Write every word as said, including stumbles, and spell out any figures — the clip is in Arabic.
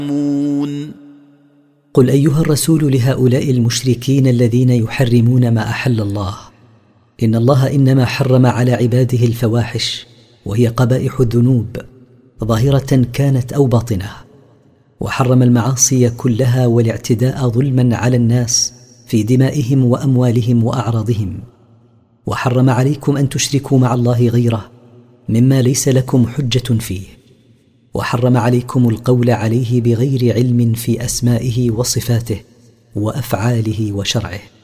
قل أيها الرسول لهؤلاء المشركين الذين يحرمون ما أحل الله: إن الله إنما حرم على عباده الفواحش، وهي قبائح الذنوب ظاهرة كانت أو باطنة، وحرم المعاصي كلها والاعتداء ظلما على الناس في دمائهم وأموالهم وأعراضهم، وحرم عليكم أن تشركوا مع الله غيره مما ليس لكم حجة فيه، وحرم عليكم القول عليه بغير علم في أسمائه وصفاته وأفعاله وشرعه.